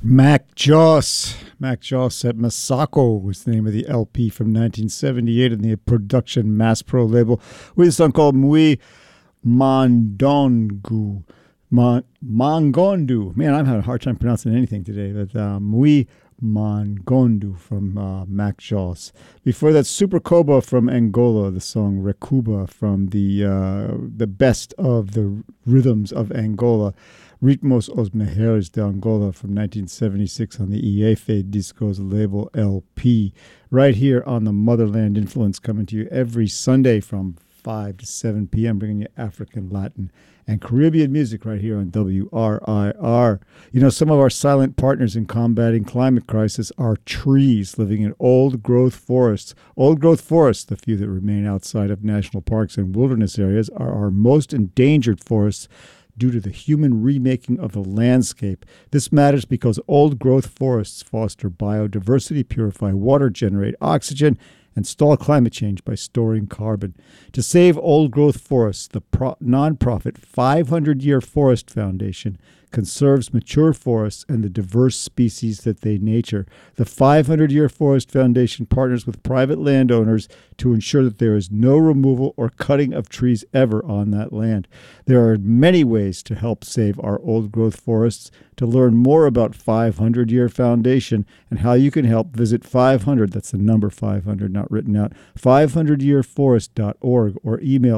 Mac Joss. Mac Joss at Masako was the name of the LP from 1978 on the production Mass Pro label with a song called Mui Mondongu. Mongondu. Man, I'm having a hard time pronouncing anything today, but Mui Mongondu from Mac Joss. Before that, Super Koba from Angola, the song Rekuba from the best of the rhythms of Angola. Ritmos Os Mejeres de Angola from 1976 on the EFE Discos label LP. Right here on the Motherland Influence, coming to you every Sunday from 5 to 7 p.m., bringing you African, Latin, and Caribbean music right here on WRIR. You know, some of our silent partners in combating climate crisis are trees living in old-growth forests. Old-growth forests, the few that remain outside of national parks and wilderness areas, are our most endangered forests due to the human remaking of the landscape. This matters because old-growth forests foster biodiversity, purify water, generate oxygen, and stall climate change by storing carbon. To save old-growth forests, the nonprofit 500-Year Forest Foundation conserves mature forests and the diverse species that they nature. The 500-Year Forest Foundation partners with private landowners to ensure that there is no removal or cutting of trees ever on that land. There are many ways to help save our old-growth forests. To learn more about 500-Year Foundation and how you can help, visit 500, that's the number 500, not written out, 500yearforest.org, or email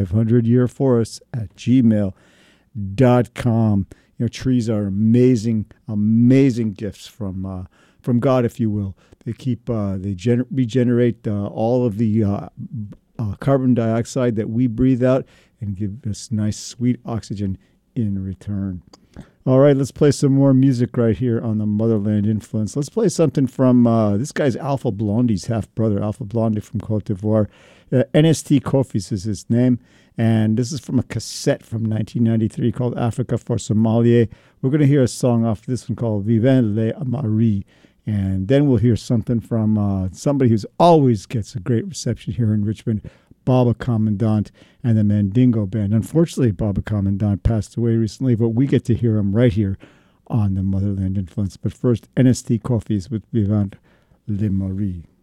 500yearforest@gmail.com. You know, trees are amazing, amazing gifts from God, if you will. They regenerate all of the carbon dioxide that we breathe out and give us nice, sweet oxygen in return. All right, let's play some more music right here on the Motherland Influence. Let's play something from this guy's Alpha Blondie's half-brother, Alpha Blondie from Cote d'Ivoire. NST Kofis is his name, and this is from a cassette from 1993 called Africa for Somalia. We're going to hear a song off this one called Vivent le Marie, and then we'll hear something from somebody who's always gets a great reception here in Richmond, Baba Commandant and the Mandingo Band. Unfortunately, Baba Commandant passed away recently, but we get to hear him right here on the Motherland Influence. But first, NST Kofis with Vivent le Marie.